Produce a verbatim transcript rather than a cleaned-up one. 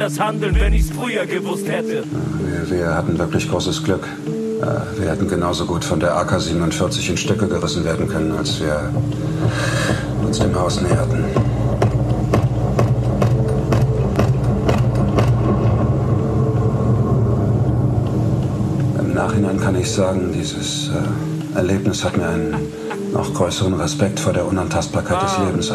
das Handeln, wenn ich's früher gewusst hätte. Wir, wir hatten wirklich großes Glück. Wir hätten genauso gut von der A K siebenundvierzig in Stücke gerissen werden können, als wir uns dem Haus näherten. Im Nachhinein kann ich sagen, dieses äh, Erlebnis hat mir einen noch größeren Respekt vor der Unantastbarkeit ah. des Lebens